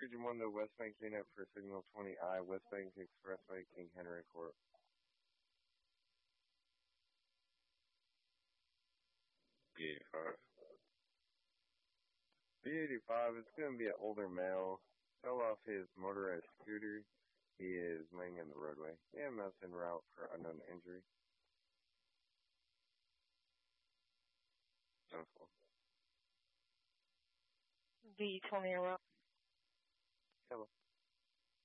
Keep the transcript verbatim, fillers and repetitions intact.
Region one to West Bank unit for signal twenty I, West Bank Expressway, King Henry Court. B eighty-five. B eighty-five, it's going to be an older male. Fell off his motorized scooter. He is laying in the roadway. E M S en route for unknown injury. D twenty route. Hello.